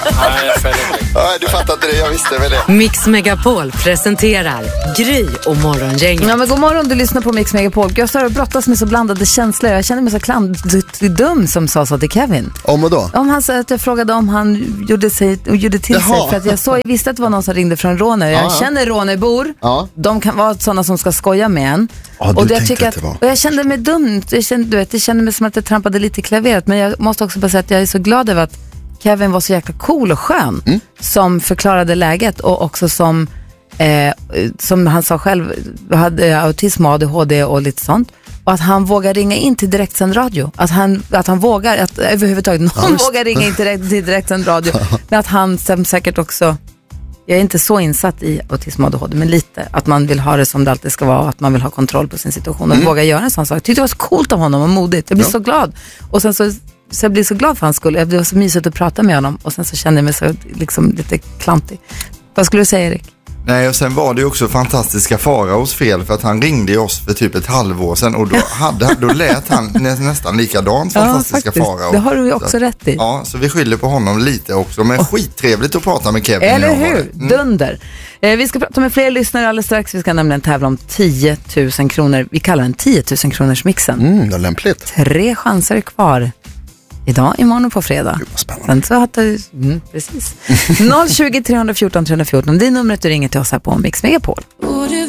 Ja, du fattar inte det, jag visste väl det. Mix Megapol presenterar Gry och Morgongänget. Ja, men god morgon, du lyssnar på Mix Megapol. Jag står och brottas med så blandade känslor. Jag känner mig så dum som sa så till Kevin. Om och då? Om han sa att jag frågade om han gjorde till sig. För att jag visste att det var någon som ringde från Råne. Jag känner Rånebor. Ja. De kan vara sådana som ska skoja med en. Ja, och jag kände mig dum. Jag kände mig som att jag trampade lite i klaveret. Men jag måste också bara säga att jag är så glad över att Kevin var så jäkla cool och skön som förklarade läget och också som han sa själv hade autism och ADHD och lite sånt. Och att han vågar ringa in till direktsänd radio. Att han vågar, att överhuvudtaget någon vågar ringa in till direktsänd radio. Men att han säkert också, jag är inte så insatt i autism och ADHD, men lite. Att man vill ha det som det alltid ska vara. Att man vill ha kontroll på sin situation och våga göra en sån sak. Jag tyckte det var så coolt av honom och modigt. Jag blir så glad. Och sen så jag blir så glad för hans skull. Det var så mysigt att prata med honom. Och sen så kände jag mig så liksom lite klantig. Vad skulle du säga, Erik? Nej, och sen var det ju också fantastiska Faraos fel för att han ringde oss för typ ett halvår sedan och då lät han nästan likadant, fantastiska Farao. Det har du ju också rätt i. Ja, så vi skyller på honom lite också, men skittrevligt att prata med Kevin. Eller hur? Dunder. Vi ska prata med fler lyssnare alldeles strax. Vi ska nämligen tävla om 10 000 kronor. Vi kallar den 10 000 kronors mixen. Det är lämpligt. 3 chanser kvar. Idag, imorgon och på fredag. Sen så precis. 020 314 314. Det är numret du ringer till oss här på Mix Megapol.